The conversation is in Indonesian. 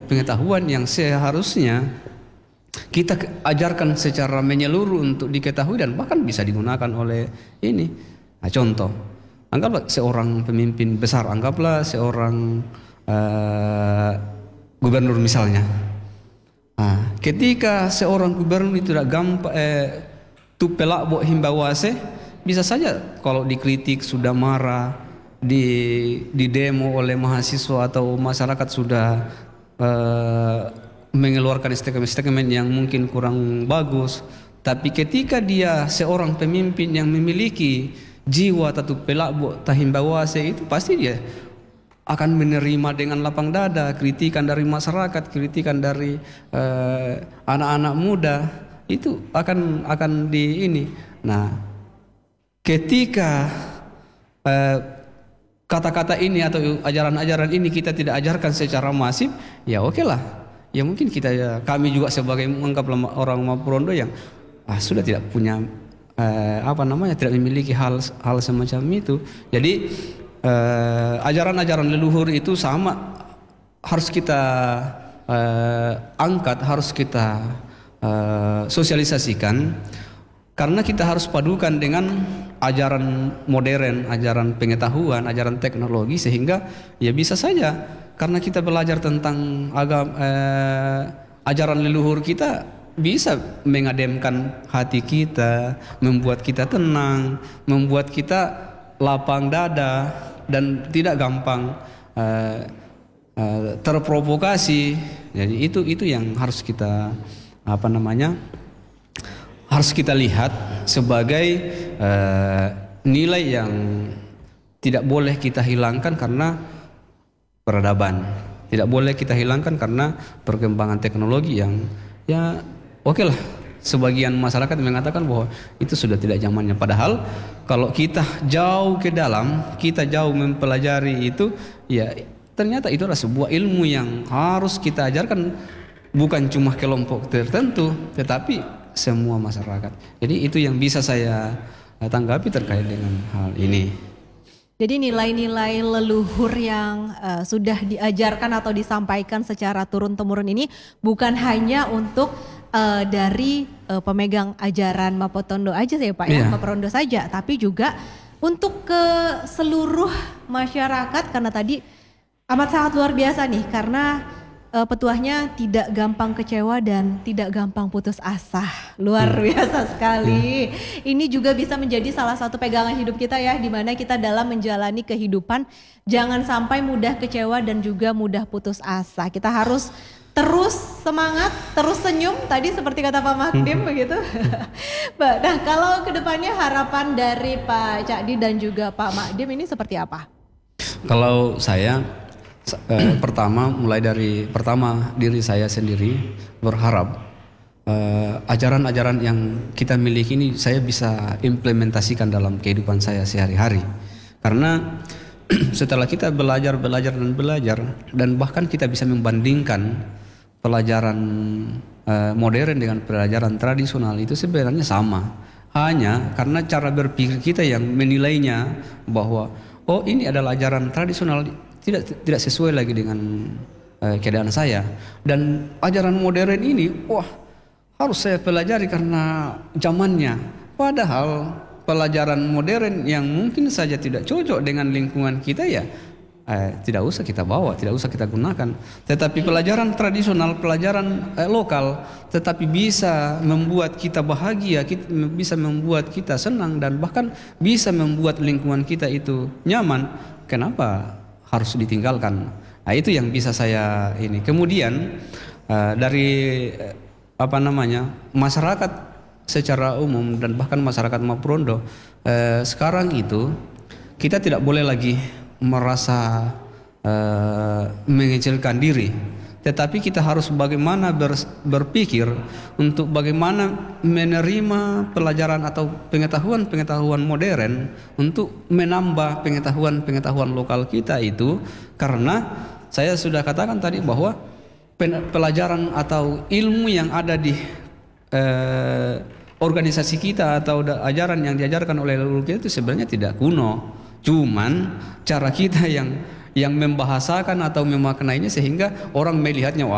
pengetahuan yang seharusnya kita ajarkan secara menyeluruh untuk diketahui dan bahkan bisa digunakan oleh ini. Nah, contoh, anggaplah seorang pemimpin besar, anggaplah seorang gubernur misalnya. Nah, ketika seorang gubernur itu tidak gampang tu pelak buat himbawase, bisa saja kalau dikritik sudah marah, di demo oleh mahasiswa atau masyarakat sudah mengeluarkan statement-statement yang mungkin kurang bagus, tapi ketika dia seorang pemimpin yang memiliki jiwa tatu pelak buat tahimbawase, itu pasti dia akan menerima dengan lapang dada kritikan dari masyarakat, kritikan dari anak-anak muda, itu akan di ini. Nah, ketika kata-kata ini atau ajaran-ajaran ini kita tidak ajarkan secara masif, ya oke lah. Ya mungkin kami juga sebagai menganggap orang Mapurondo yang sudah tidak punya tidak memiliki hal semacam itu. Jadi ajaran-ajaran leluhur itu sama harus kita angkat, harus kita sosialisasikan, karena kita harus padukan dengan ajaran modern, ajaran pengetahuan, ajaran teknologi, sehingga ya bisa saja karena kita belajar tentang ajaran leluhur kita bisa mengademkan hati kita, membuat kita tenang, membuat kita lapang dada dan tidak gampang terprovokasi. Jadi itu yang harus kita harus kita lihat sebagai nilai yang tidak boleh kita hilangkan karena peradaban, tidak boleh kita hilangkan karena perkembangan teknologi yang ya oke lah, sebagian masyarakat mengatakan bahwa itu sudah tidak zamannya. Padahal kalau kita jauh ke dalam, kita jauh mempelajari itu, ya ternyata itu adalah sebuah ilmu yang harus kita ajarkan bukan cuma kelompok tertentu, tetapi semua masyarakat. Jadi itu yang bisa saya tanggapi terkait dengan hal ini. Jadi nilai-nilai leluhur yang sudah diajarkan atau disampaikan secara turun-temurun ini bukan hanya untuk dari pemegang ajaran Mapotondo aja ya Pak ya, Mapotondo saja, tapi juga untuk ke seluruh masyarakat, karena tadi amat sangat luar biasa nih, karena petuahnya tidak gampang kecewa dan tidak gampang putus asa. Luar biasa sekali. Ini juga bisa menjadi salah satu pegangan hidup kita ya, di mana kita dalam menjalani kehidupan jangan sampai mudah kecewa dan juga mudah putus asa. Kita harus terus semangat, terus senyum, tadi seperti kata Pak Magdim begitu. Nah, kalau kedepannya harapan dari Pak Cakdi dan juga Pak Magdim ini seperti apa? Kalau saya mulai dari diri saya sendiri berharap ajaran-ajaran yang kita miliki ini saya bisa implementasikan dalam kehidupan saya sehari-hari. Karena setelah kita belajar dan bahkan kita bisa membandingkan pelajaran modern dengan pelajaran tradisional, itu sebenarnya sama. Hanya karena cara berpikir kita yang menilainya bahwa oh ini adalah ajaran tradisional, tidak sesuai lagi dengan keadaan saya, dan ajaran modern ini harus saya pelajari karena zamannya. Padahal pelajaran modern yang mungkin saja tidak cocok dengan lingkungan kita ya tidak usah kita bawa, tidak usah kita gunakan. Tetapi pelajaran tradisional, pelajaran lokal tetapi bisa membuat kita bahagia, bisa membuat kita senang, dan bahkan bisa membuat lingkungan kita itu nyaman. Kenapa harus ditinggalkan? Nah, itu yang bisa saya ini. Kemudian dari masyarakat secara umum dan bahkan masyarakat Mapurondo, sekarang itu kita tidak boleh lagi merasa mengecilkan diri, tetapi kita harus bagaimana berpikir untuk bagaimana menerima pelajaran atau pengetahuan modern untuk menambah pengetahuan lokal kita itu. Karena saya sudah katakan tadi bahwa pelajaran atau ilmu yang ada di organisasi kita atau ajaran yang diajarkan oleh leluhur kita itu sebenarnya tidak kuno, cuman cara kita yang membahasakan atau memaknainya sehingga orang melihatnya